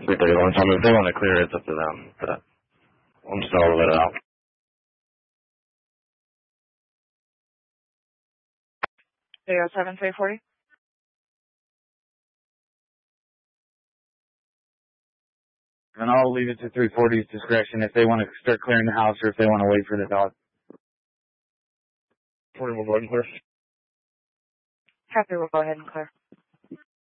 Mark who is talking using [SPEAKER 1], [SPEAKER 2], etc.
[SPEAKER 1] 331. If they want to clear it, it's up to them. But I'm just going to let it out.
[SPEAKER 2] AO 7340.
[SPEAKER 3] And I'll leave it to 340's discretion if they want to start clearing the house or if they want to wait for the dog.
[SPEAKER 1] 40 will go ahead and clear.
[SPEAKER 2] Copy, we'll go ahead and clear.